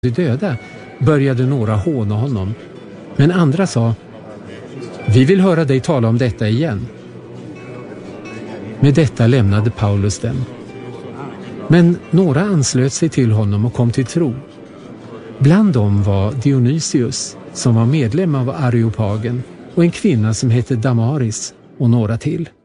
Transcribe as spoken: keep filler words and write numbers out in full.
de döda, började några håna honom. Men andra sa: vi vill höra dig tala om detta igen. Med detta lämnade Paulus dem. Men några anslöt sig till honom och kom till tro. Bland dem var Dionysius, som var medlem av Areopagen, och en kvinna som hette Damaris och några till.